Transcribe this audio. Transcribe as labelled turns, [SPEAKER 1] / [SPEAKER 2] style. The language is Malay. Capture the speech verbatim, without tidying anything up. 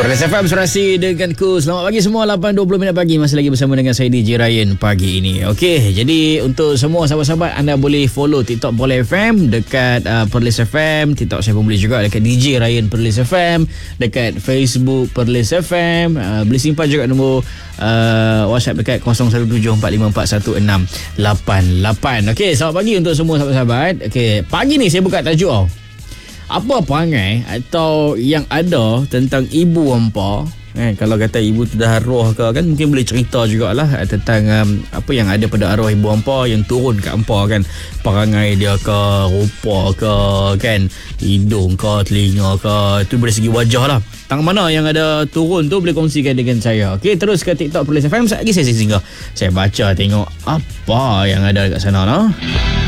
[SPEAKER 1] Perlis F M Surasi denganku. Selamat pagi semua, lapan dua puluh minit pagi. Masih lagi bersama dengan saya D J Ryan pagi ini. Okey, jadi untuk semua sahabat-sahabat, anda boleh follow TikTok Perlis F M dekat uh, Perlis F M. TikTok saya pun boleh juga dekat D J Ryan Perlis F M. Dekat Facebook Perlis F M. uh, Boleh simpan juga nombor uh, WhatsApp dekat kosong satu tujuh empat lima empat satu enam lapan lapan. Okey, selamat pagi untuk semua sahabat-sahabat. Okey, pagi ni saya buka tajuk tau. Apa perangai atau yang ada tentang ibu hampa, eh, kalau kata ibu tu dah arwah ke kan, mungkin boleh cerita jugalah tentang um, apa yang ada pada arwah ibu hampa yang turun kat hampa kan. Perangai dia ke, rupa ke kan, hidung ke, telinga ke, tu dari segi wajah lah. Tang mana yang ada turun tu boleh kongsikan dengan saya. Okey, terus ke TikTok Perlis F M. Sekejap lagi saya singgah, saya baca tengok apa yang ada dekat sana lah.